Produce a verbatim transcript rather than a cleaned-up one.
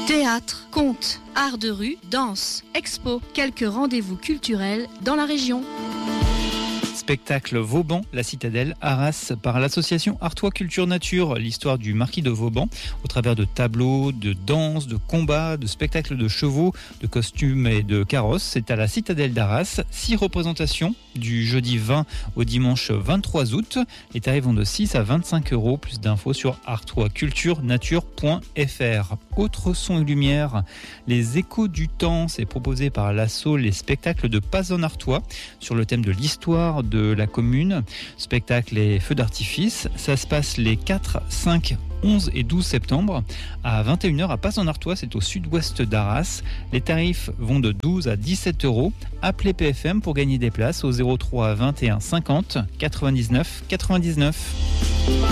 Théâtre, contes, art de rue, danse, expo, quelques rendez-vous culturels dans la région. Spectacle Vauban, la citadelle, Arras, par l'association Artois Culture Nature, l'histoire du marquis de Vauban, au travers de tableaux, de danses, de combats, de spectacles de chevaux, de costumes et de carrosses. C'est à la citadelle d'Arras. Six représentations du jeudi vingt au dimanche vingt-trois août. Les tarifs vont de six à vingt-cinq euros. Plus d'infos sur artois culture nature point f r. Autre son et lumière, les échos du temps, c'est proposé par l'asso les spectacles de Pas en Artois sur le thème de l'histoire de la commune. Spectacle et feux d'artifice. Ça se passe les quatre, cinq, onze et douze septembre à vingt et une heures à Pas en Artois, c'est au sud-ouest d'Arras. Les tarifs vont de douze à dix-sept euros. Appelez P F M pour gagner des places au zéro trois vingt et un cinquante quatre-vingt-dix-neuf quatre-vingt-dix-neuf.